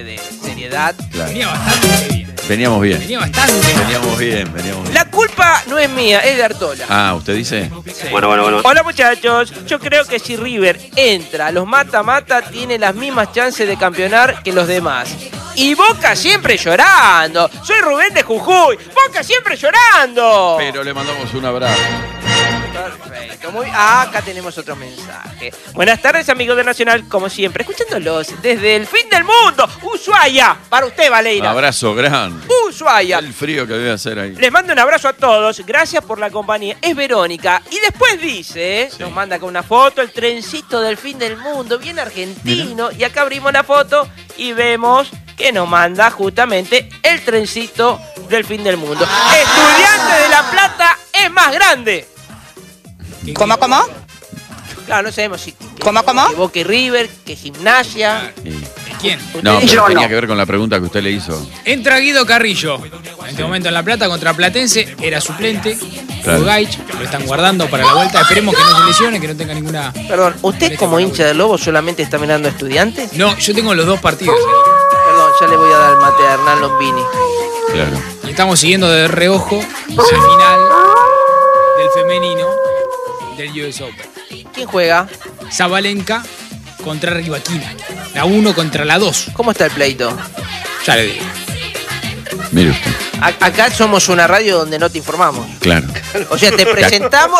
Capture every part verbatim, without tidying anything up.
de seriedad. Claro. Venía bastante bien. Veníamos bien. Venía bastante bien. Veníamos bien, veníamos bien. La culpa no es mía, es de Artola. Ah, ¿usted dice? Sí. Bueno, bueno, bueno. Hola muchachos, yo creo que si River entra a los mata-mata tiene las mismas chances de campeonar que los demás. Y Boca siempre llorando. Soy Rubén de Jujuy. Boca siempre llorando. Pero le mandamos un abrazo. Perfecto. Muy... Ah, acá tenemos otro mensaje. Buenas tardes, amigos de Nacional, como siempre, escuchándolos desde el fin del mundo. Ushuaia, para usted, Valeira. Abrazo grande. Ushuaia. El frío que debe hacer ahí. Les mando un abrazo a todos, gracias por la compañía. Es Verónica. Y después dice, Sí. nos manda con una foto, el trencito del fin del mundo, bien argentino. Mirá. Y acá abrimos la foto y vemos que nos manda justamente el trencito del fin del mundo. Ah. Estudiante de La Plata es más grande. ¿Cómo, cómo? Claro, no sabemos si... ¿Cómo, cómo? Que Boca y River, que Gimnasia. Sí. ¿De quién? No, Ustedes- pero tenía que ver con la pregunta que usted le hizo. Entra Guido Carrillo. En este momento en La Plata contra Platense. Era suplente. Claro. Gaich. Lo están guardando para la vuelta. Esperemos que no se lesione, que no tenga ninguna... Perdón, ¿usted como hincha del Lobo solamente está mirando a Estudiantes? No, yo tengo los dos partidos. Perdón, ya le voy a dar el mate a Hernán Lombini. Claro. Y estamos siguiendo de reojo la final del femenino del U S Open. ¿Quién juega? Zabalenka contra Rivaquina. La uno contra la dos. ¿Cómo está el pleito? Ya le digo. Mire usted. A- acá somos una radio donde no te informamos. Claro. O sea, te presentamos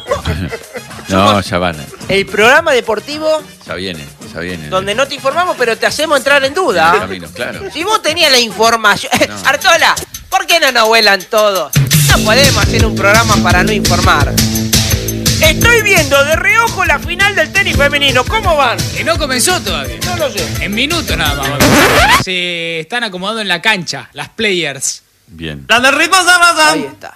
No, ya van. el programa deportivo Ya viene, ya viene. donde no te informamos, pero te hacemos entrar en En duda. camino, claro. Si vos tenías la información... No. Artola, ¿por qué no nos vuelan todos? No podemos hacer un programa para no informar. Estoy viendo de reojo la final del tenis femenino. ¿Cómo van? Que no comenzó todavía. No lo sé. En minutos nada más. Se están acomodando en la cancha las players. Bien. ¡La de ritmo se Ahí está.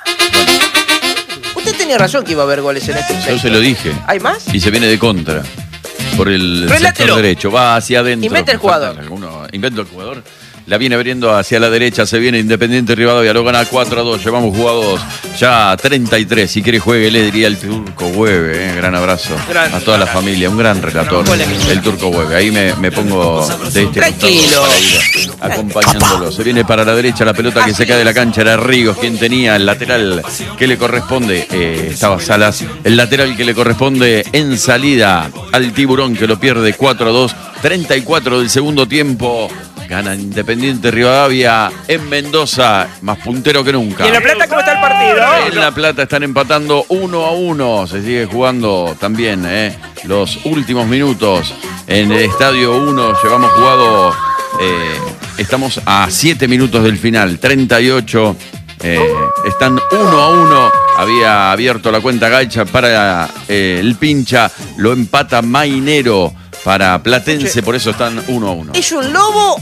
Usted tenía razón que iba a haber goles en este Yo pleito. se lo dije. ¿Hay más? Y se viene de contra. Por el Relátelo. sector derecho. Va hacia adentro. Inventa el jugador. Alguno- inventa el jugador. La viene abriendo hacia la derecha. Se viene Independiente Rivadavia. Lo gana cuatro a dos. Llevamos jugados ya treinta y tres. Si quiere juegue, le diría el Turco Hueve. Eh. Gran abrazo Gran- a toda la familia. Un gran relator. Rompo la emisión. El Turco Hueve. Ahí me, me pongo de este Tranquilo. costado para ir acompañándolo. Se viene para la derecha la pelota que se cae de la cancha. Era Ríos quien tenía el lateral que le corresponde. Eh, estaba Salas. El lateral que le corresponde en salida al Tiburón que lo pierde cuatro a dos. treinta y cuatro del segundo tiempo. Gana Independiente Rivadavia en Mendoza. Más puntero que nunca. ¿Y en La Plata cómo está el partido? En La Plata están empatando uno a uno. Se sigue jugando también eh, los últimos minutos en el Estadio uno. Llevamos jugado, eh, estamos a siete minutos del final, treinta y ocho. Eh, están uno a uno. Había abierto la cuenta Gaicha para eh, el pincha. Lo empata Mainero para Platense. Por eso están uno a uno. Es un lobo,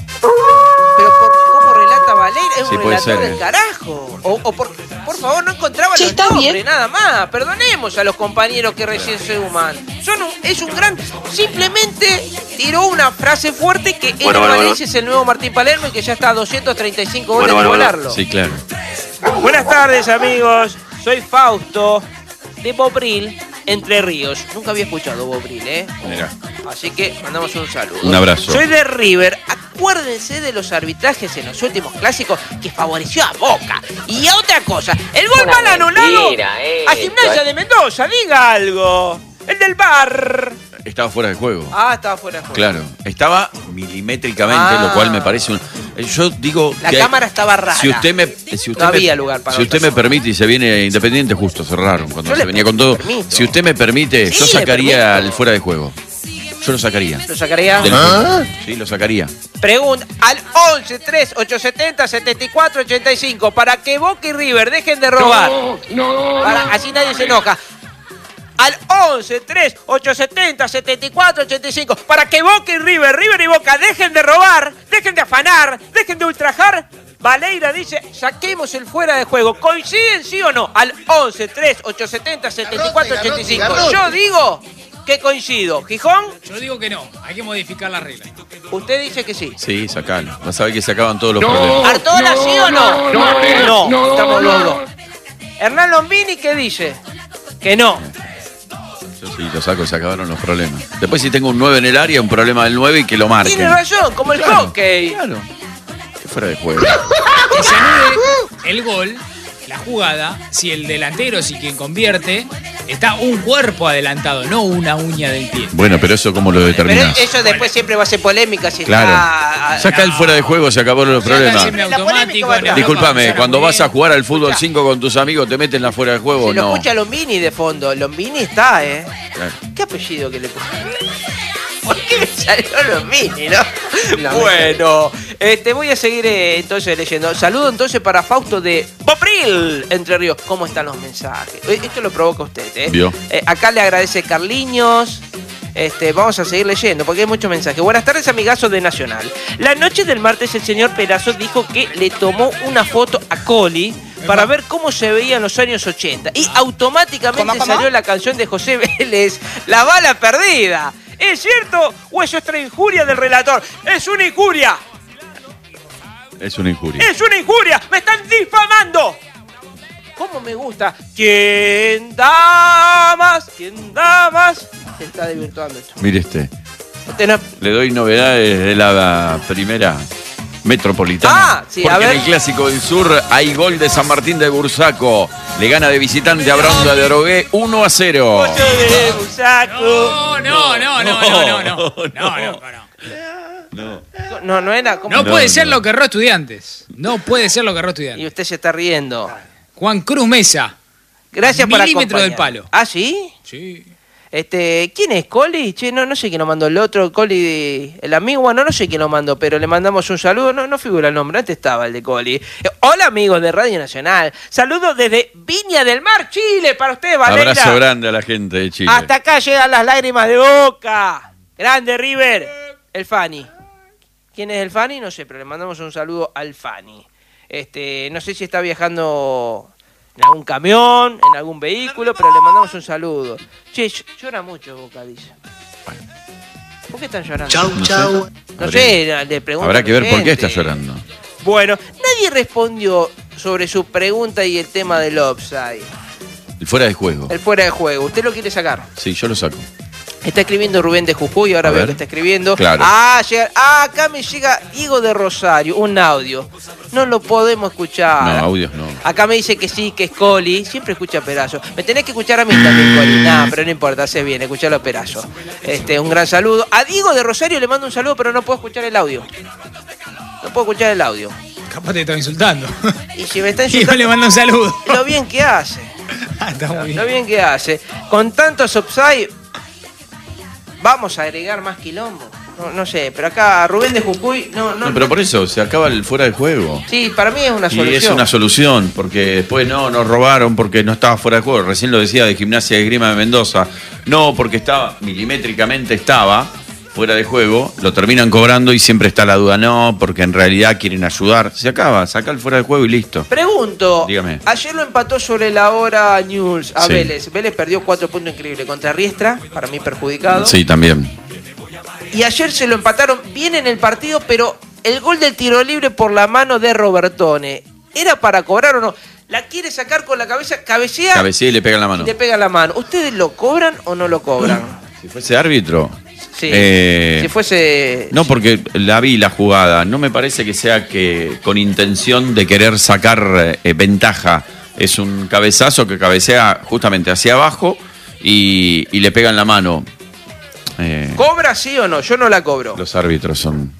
pero por cómo relata Valera, es un Sí, puede relator ser, del eh. carajo. O, o por, por favor, no encontraba Sí, los está nombres, bien. nada más. Perdonemos a los compañeros que recién se suman. Son un- es un gran... Simplemente tiró una frase fuerte que Bueno, Ener bueno, Valencia es el nuevo Martín Palermo y que ya está a doscientos treinta y cinco goles Bueno, bueno, de bueno. volarlo. Sí, claro. Buenas tardes, amigos. Soy Fausto de Bobril, Entre Ríos. Nunca había escuchado Bobril, ¿eh? Mirá. Así que mandamos un saludo. Un abrazo. Soy de River. Acuérdense de los arbitrajes en los últimos clásicos que favoreció a Boca. Y a otra cosa, el gol Una mal anulado mentira, a esto, Gimnasia eh. de Mendoza. Diga algo. El del bar. Estaba fuera de juego. Ah, estaba fuera de juego. Claro, estaba milimétricamente, Ah. lo cual me parece un... Yo digo La que cámara estaba rara. Si usted me, si usted No me- había lugar para si usted otra me permite y se viene Independiente, justo cerraron cuando Yo se le venía con todo. permito. Si usted me permite, Sí, yo le sacaría permito. el fuera de juego. Yo lo sacaría. ¿Lo sacaría? Del juego. Sí, lo sacaría. Pregunta al once tres ocho setenta setenta y cuatro ochenta y cinco para que Boca y River dejen de robar. Para- así nadie se enoja. Al once tres ocho setenta setenta y cuatro ochenta y cinco para que Boca y River, River y Boca dejen de robar, dejen de afanar, dejen de ultrajar. Valeira dice, saquemos el fuera de juego. ¿Coinciden sí o no? Al once tres ocho setenta setenta y cuatro ochenta y cinco. Yo digo que coincido. ¿Gijón? Yo digo que no. Hay que modificar la regla. Usted dice que sí. Sí, sacalo. Vas a ver que se acaban todos los problemas. ¿Artola sí o no? No, no, estamos los dos. Hernán Lombini, ¿qué dice? Que no. Yo sí, lo saco, se acabaron los problemas. Después si tengo un nueve en el área, un problema del nueve y que lo marquen. Tiene razón, como el Claro, hockey. Claro. Fuera de juego. Que se anule el gol, la jugada, si el delantero, si quien convierte, está un cuerpo adelantado, no una uña del pie. Bueno, pero eso cómo lo Pero determinás. eso después siempre va a ser polémica si Claro. está... Saca el fuera de juego, se acabaron los problemas. Saca el semiautomático, La polémica va en Europa Disculpame, funciona cuando muy vas a bien. jugar al fútbol cinco con tus amigos, ¿te meten la fuera de juego o Se lo no? escucha Lombini de fondo. Lombini está, ¿eh? Claro. ¿Qué apellido que le puso? ¿Por qué me salió Lombini, no? Bueno, este, voy a seguir eh, entonces leyendo. Saludo entonces para Fausto de Bopril, Entre Ríos. ¿Cómo están los mensajes? Eh, Esto lo provoca usted, ¿eh? Vio. Eh, acá le agradece Carliños. Este, vamos a seguir leyendo porque hay muchos mensajes. Buenas tardes, amigazos de Nacional. La noche del martes el señor Perazo dijo que le tomó una foto a Coli para ver cómo se veía en los años ochenta. Y automáticamente ¿Cómo, cómo? salió la canción de José Vélez, La bala perdida. ¿Es cierto o es otra injuria del relator? ¡Es una injuria! Es una injuria. ¡Es una injuria! ¡Me están difamando! ¿Cómo me gusta? ¿Quién da más? ¿Quién da más? Se está desvirtuando esto. Mire este. Usted no- Le doy novedades de la primera metropolitana. Ah, sí, porque a ver. en el Clásico del Sur hay gol de San Martín de Bursaco. Le gana de visitante a Bronda de Orogué uno a cero. Ocho de Bursaco. No, no, no, no, no, no, no. No, no, no. No. No, no era como... No No, puede ser no. lo que erró Estudiantes. No puede ser lo que erró Y Estudiantes. usted se está riendo. Juan Cruz Mesa. Gracias por Milímetro del acompañar. palo. ¿Ah, sí? Sí. Este, ¿quién es Coli? Che, no, no sé quién lo mandó. El otro, Coli, el amigo, bueno, no sé quién lo mandó, pero le mandamos un saludo. No, no figura el nombre, antes estaba el de Coli. Eh, hola, amigos de Radio Nacional. Saludos desde Viña del Mar, Chile, para ustedes, Valeria. Abrazo grande a la gente de Chile. Hasta acá llegan las lágrimas de Boca. Grande, River. El Fani. ¿Quién es el Fani? No sé, pero le mandamos un saludo al Fani. Este, no sé si está viajando en algún camión, en algún vehículo, pero le mandamos un saludo. Che, ll- llora mucho Boca, dice. ¿Por qué están llorando? Chau, chau. No sé, le pregunto. Habrá a que la ver por qué gente. está llorando. Bueno, nadie respondió sobre su pregunta y el tema del offside. El fuera de juego. El fuera de juego. ¿Usted lo quiere sacar? Sí, yo lo saco. Está escribiendo Rubén de Jujuy, ahora A veo ver. que está escribiendo. Claro. Ah, llega- ah, acá me llega Diego de Rosario, un audio. No lo podemos escuchar. No, audios no. Acá me dice que sí, que es Coli. Siempre escucha Perazo. Me tenés que escuchar a mí también, Coli. Nah, pero no importa, haces bien, escuchalo a Perazo. Este, un gran saludo. A Diego de Rosario le mando un saludo, pero no puedo escuchar el audio. No puedo escuchar el audio. Capaz te estaba insultando. Y si me está Y yo insultando, le mando un saludo. lo bien que hace. Ah, está muy Lo bien. bien que hace. Con tantos offside, vamos a agregar más quilombo. No, no sé, pero acá Rubén de Jujuy, no, no. No, pero por eso se acaba el fuera de juego. Sí, para mí es una Y solución. es una solución, porque después no, nos robaron porque no estaba fuera de juego. Recién lo decía de Gimnasia de Esgrima de Mendoza. No, porque estaba, milimétricamente estaba fuera de juego, lo terminan cobrando y siempre está la duda. No, porque en realidad quieren ayudar. Se acaba, saca el fuera de juego y listo. Pregunto, Dígame. ayer lo empató sobre la hora News a Sí. Vélez. Vélez perdió cuatro puntos increíbles contra Riestra, para mí perjudicado. Sí, también. Y ayer se lo empataron bien en el partido, pero el gol del tiro libre por la mano de Robertone, ¿era para cobrar o no? La quiere sacar con la cabeza, cabecea Cabecea y le pega en la y mano. le pega la mano. ¿Ustedes lo cobran o no lo cobran? Si fuese árbitro. Sí. Eh, Si fuese... No, porque la vi la jugada. No me parece que sea que con intención de querer sacar eh, ventaja. Es un cabezazo que cabecea justamente hacia abajo y, y le pega en la mano. Eh, ¿Cobra sí o no? Yo no la cobro. los árbitros son.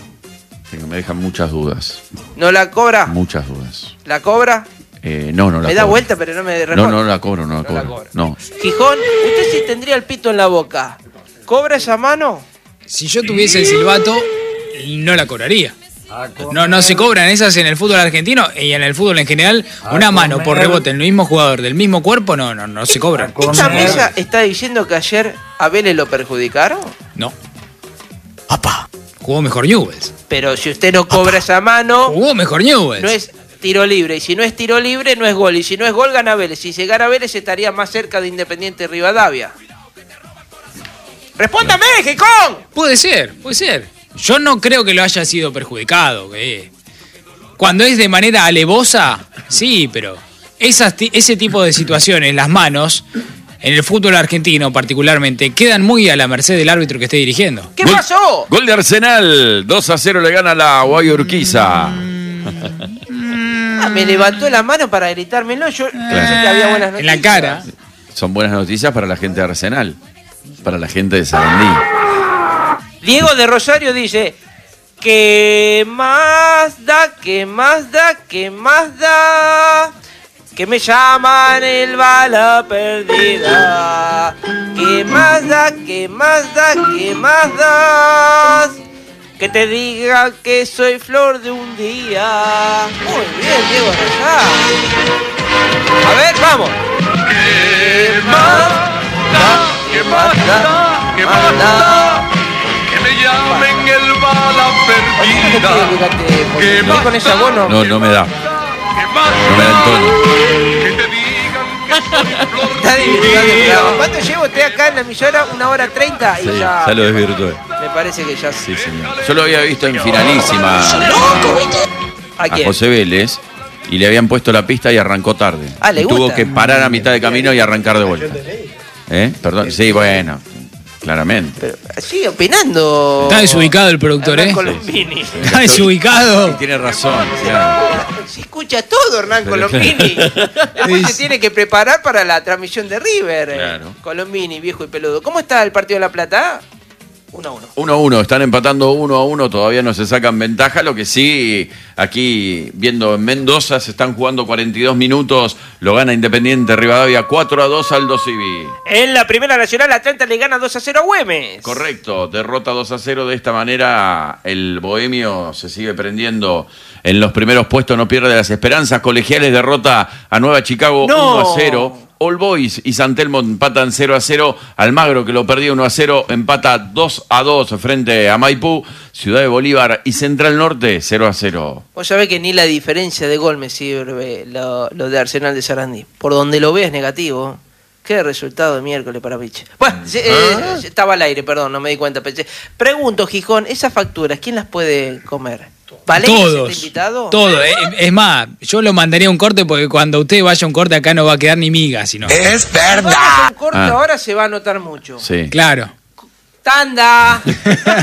Me dejan muchas dudas. ¿No la cobra? Muchas dudas. ¿La cobra? Eh, no, no la Me da cobro. vuelta, pero no me No, responde. no la cobro, no la No la cobro. cobra. No. Gijón, usted sí tendría el pito en la boca. ¿Cobra esa mano? Si yo tuviese el silbato, no la cobraría. No, no se cobran esas en el fútbol argentino y en el fútbol en general. Una mano por rebote en el mismo jugador del mismo cuerpo, no, no, no se cobran. ¿Esta mesa está diciendo que ayer a Vélez lo perjudicaron? No. Papá. Jugó mejor Newell's. Pero si usted no cobra esa mano, Jugó mejor Newell's. no es tiro libre. Y si no es tiro libre, no es gol. Y si no es gol, gana Vélez. Si se gana Vélez, estaría más cerca de Independiente Rivadavia. ¡Respóndame, Gijón! Puede ser, puede ser. Yo no creo que lo haya sido perjudicado. Que cuando es de manera alevosa, sí, pero esas ti- ese tipo de situaciones, las manos, en el fútbol argentino particularmente, quedan muy a la merced del árbitro que esté dirigiendo. ¿Qué Gol- pasó? Gol de Arsenal, dos a cero le gana la Guayurquiza. Ah, me levantó la mano para gritármelo. Yo pensé que había buenas En noticias. la cara. Son buenas noticias para la gente de Arsenal, para la gente de Sarandí. Diego de Rosario dice: ¿qué más da? ¿Qué más da? ¿Qué más da? Que me llaman el bala perdida. ¿Qué más da? ¿Qué más da? ¿Qué más das? Que te diga que soy flor de un día. Muy bien, Diego de Rosario. A ver, vamos. ¿Qué más da? ¿Qué más da? ¿Qué más da? Que me llamen el bala perdida. ¿Qué más con esa voz no? No, no me da. Que más No me da el tono. que te digan que soy flor Está de un divirtiendo el programa. día. ¿Cuánto llevo usted acá en la emisora? Una hora treinta y Sí, ya, ya lo desvirtué. me parece que ya Sí, señor. Yo lo había visto en finalísima ¿A a quién? José Vélez y le habían puesto la pista y arrancó tarde. Ah, ¿le Y tuvo gusta? que parar a mitad de camino y arrancar de vuelta. ¿Eh? Perdón. Sí, bueno, claramente. Pero sigue opinando. Está desubicado el productor, Hernán ¿eh? Colombini. Está desubicado. Y tiene razón. Claro. Se escucha todo, Hernán Pero Colombini. Después se Sí. tiene que preparar para la transmisión de River. eh. Claro. Colombini, viejo y peludo. ¿Cómo está el partido de La Plata? uno a uno. uno a uno, están empatando uno a uno, todavía no se sacan ventaja. Lo que sí, aquí viendo en Mendoza, se están jugando cuarenta y dos minutos, lo gana Independiente Rivadavia cuatro a dos Aldo Civi. En la Primera Nacional, Atlanta le gana dos a cero a Güemes. Correcto, derrota dos a cero. De esta manera, el Bohemio se sigue prendiendo en los primeros puestos, no pierde las esperanzas. Colegiales derrota a Nueva Chicago No. uno a cero. All Boys y San Telmo empatan cero a cero. Almagro, que lo perdía uno a cero, empata dos a dos frente a Maipú. Ciudad de Bolívar y Central Norte cero a cero. Vos sabés que ni la diferencia de gol me sirve lo, lo de Arsenal de Sarandí. Por donde lo veas negativo. Qué resultado de miércoles para Piche. Bueno, se- eh, estaba al aire, perdón, no me di cuenta. Pensé. Pregunto, Gijón, esas facturas, ¿quién las puede comer? ¿Valencia Todos. está invitado? Todo. Eh, Es más, yo lo mandaría a un corte porque cuando usted vaya a un corte acá no va a quedar ni miga, sino. Es Si vamos a un corte Ah. ahora se va a notar mucho. Sí. Claro. ¡Tanda!